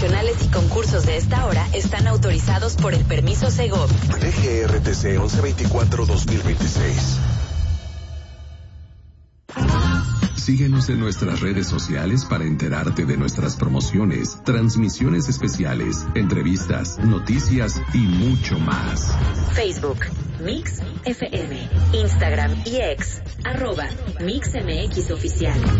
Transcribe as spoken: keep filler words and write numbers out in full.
promocionales y concursos de esta hora están autorizados por el permiso Segov. D G R T C once veinticuatro dos mil veintiséis. Síguenos en nuestras redes sociales para enterarte de nuestras promociones, transmisiones especiales, entrevistas, noticias y mucho más. Facebook, Mix F M, Instagram y X, arroba Mix M X Oficial.